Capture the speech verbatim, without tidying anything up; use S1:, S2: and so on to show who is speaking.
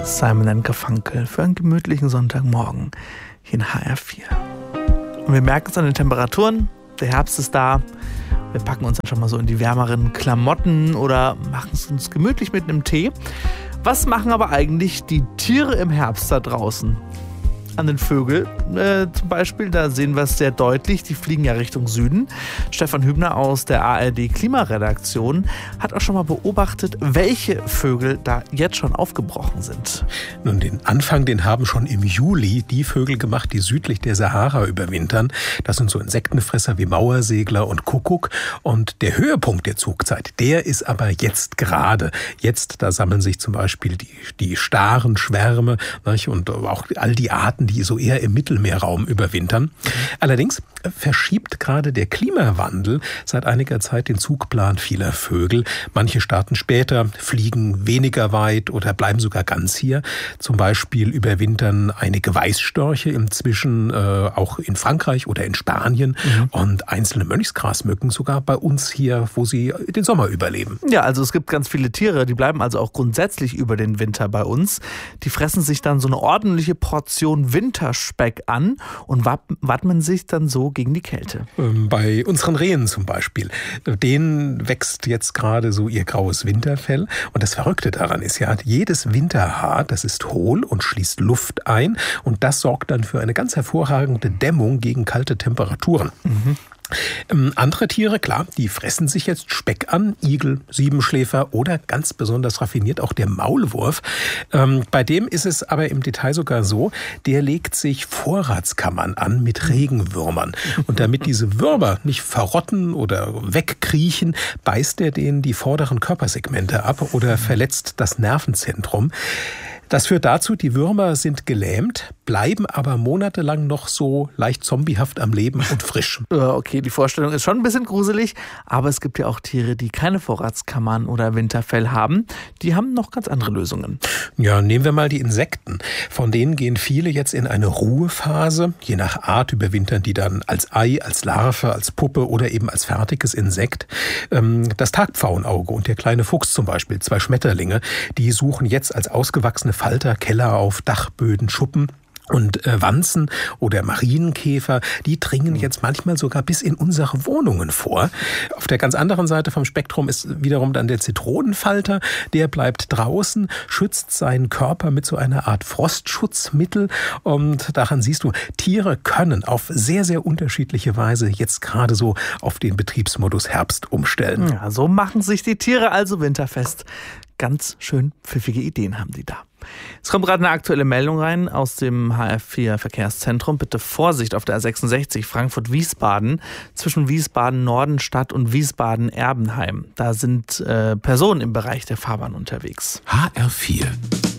S1: Simon and Garfunkel für einen gemütlichen Sonntagmorgen hier in H R vier. Und wir merken es an den Temperaturen, der Herbst ist da. Wir packen uns dann schon mal so in die wärmeren Klamotten oder machen es uns gemütlich mit einem Tee. Was machen aber eigentlich die Tiere im Herbst da draußen? An den Vögeln äh, zum Beispiel, da sehen wir es sehr deutlich, die fliegen ja Richtung Süden. Stefan Hübner aus der A R D-Klimaredaktion hat auch schon mal beobachtet, welche Vögel da jetzt schon aufgebrochen sind.
S2: Nun, den Anfang, den haben schon im Juli die Vögel gemacht, die südlich der Sahara überwintern. Das sind so Insektenfresser wie Mauersegler und Kuckuck. Und der Höhepunkt der Zugzeit, der ist aber jetzt gerade. Jetzt, da sammeln sich zum Beispiel die, die Starenschwärme, nicht? Und auch all die Arten, die so eher im Mittelmeerraum überwintern. Allerdings verschiebt gerade der Klimawandel seit einiger Zeit den Zugplan vieler Vögel. Manche starten später, fliegen weniger weit oder bleiben sogar ganz hier. Zum Beispiel überwintern einige Weißstörche inzwischen äh, auch in Frankreich oder in Spanien mhm. und einzelne Mönchsgrasmücken sogar bei uns hier, wo sie den Sommer überleben.
S1: Ja, also es gibt ganz viele Tiere, die bleiben also auch grundsätzlich über den Winter bei uns. Die fressen sich dann so eine ordentliche Portion Winterspeck an und wappnen sich dann so gegen die Kälte.
S2: Bei unseren Rehen zum Beispiel. Denen wächst jetzt gerade so ihr graues Winterfell. Und das Verrückte daran ist ja, jedes Winterhaar, das ist hohl und schließt Luft ein. Und das sorgt dann für eine ganz hervorragende Dämmung gegen kalte Temperaturen. Mhm. Ähm, andere Tiere, klar, die fressen sich jetzt Speck an, Igel, Siebenschläfer oder ganz besonders raffiniert auch der Maulwurf. Ähm, bei dem ist es aber im Detail sogar so, der legt sich Vorratskammern an mit Regenwürmern. Und damit diese Würmer nicht verrotten oder wegkriechen, beißt er denen die vorderen Körpersegmente ab oder verletzt das Nervenzentrum. Das führt dazu, die Würmer sind gelähmt, bleiben aber monatelang noch so leicht zombiehaft am Leben und frisch.
S1: Okay, die Vorstellung ist schon ein bisschen gruselig, aber es gibt ja auch Tiere, die keine Vorratskammern oder Winterfell haben. Die haben noch ganz andere Lösungen.
S2: Ja, nehmen wir mal die Insekten. Von denen gehen viele jetzt in eine Ruhephase. Je nach Art überwintern die dann als Ei, als Larve, als Puppe oder eben als fertiges Insekt. Das Tagpfauenauge und der kleine Fuchs zum Beispiel, zwei Schmetterlinge, die suchen jetzt als ausgewachsene Falter Keller auf Dachböden, Schuppen. Und äh, Wanzen oder Marienkäfer, die dringen jetzt manchmal sogar bis in unsere Wohnungen vor. Auf der ganz anderen Seite vom Spektrum ist wiederum dann der Zitronenfalter. Der bleibt draußen, schützt seinen Körper mit so einer Art Frostschutzmittel. Und daran siehst du, Tiere können auf sehr, sehr unterschiedliche Weise jetzt gerade so auf den Betriebsmodus Herbst umstellen.
S1: Ja, so machen sich die Tiere also winterfest. Ganz schön pfiffige Ideen haben die da. Es kommt gerade eine aktuelle Meldung rein aus dem H R vier Verkehrszentrum. Bitte Vorsicht auf der A sechsundsechzig Frankfurt-Wiesbaden zwischen Wiesbaden-Nordenstadt und Wiesbaden-Erbenheim. Da sind äh, Personen im Bereich der Fahrbahn unterwegs.
S3: H R vier